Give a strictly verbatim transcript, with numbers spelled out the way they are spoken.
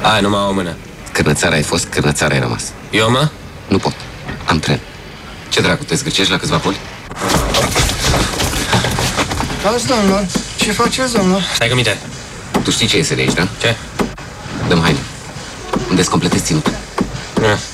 Hai, numai o mână. Cârnățar ai fost, cârnățar ai rămas. Eu, mă? Nu pot. Am tren. Ce dracu, te zgâcești la câțiva poli? Azi, domnilor. Ce faceți, domnilor? Stai că minte. Tu știi ce iese de aici, da? Ce? Dăm haine. Unde-ți completezi ținutul? Nu.